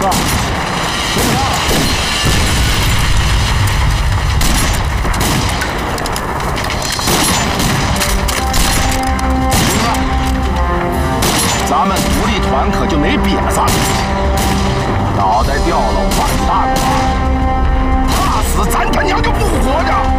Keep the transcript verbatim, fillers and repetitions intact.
子，跟上！兄弟，咱们独立团可就没瘪子，脑袋掉了完蛋了，怕死咱他娘就不活着！